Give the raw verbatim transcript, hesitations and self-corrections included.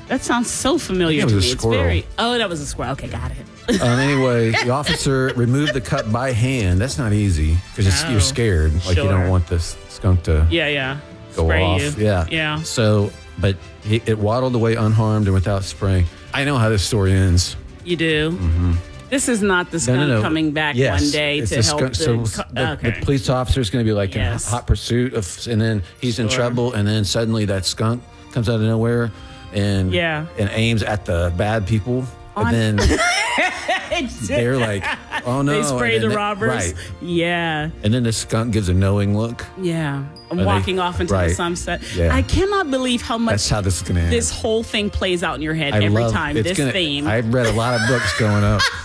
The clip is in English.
That sounds so familiar I think to it me. was a It's squirrel. very. Oh, that was a squirrel. Okay, got it. Um, anyway, the officer removed the cut by hand. That's not easy because No. you're scared. Like you Sure. don't want this skunk to Yeah, yeah. go Spray off. you. Yeah. Yeah. So, but he, it waddled away unharmed and without spraying. I know how this story ends. You do. This is not the skunk No, no, no. coming back Yes, one day it's to the help skunk- the. so co- the, okay. the police officer is going to be like Yes. in hot pursuit of, and then he's in Sure. trouble, and then suddenly that skunk comes out of nowhere, and Yeah. and aims at the bad people, On- and then they're like, oh no, They spray and then the they- robbers. right? Yeah. And then the skunk gives a knowing look. Yeah. I'm Are they- walking off into the right. sunset. Yeah. I cannot believe how much That's how this is going to end. this whole thing plays out in your head I every love- time. it's This gonna- theme. I've read a lot of books growing up.